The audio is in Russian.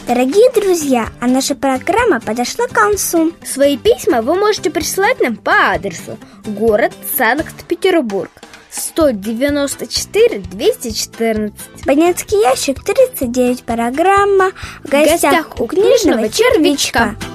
Дорогие друзья, а наша программа подошла к концу. Свои письма вы можете присылать нам по адресу: город Санкт-Петербург, 194 214, Абонентский ящик 39, программа «В гостях у книжного червячка».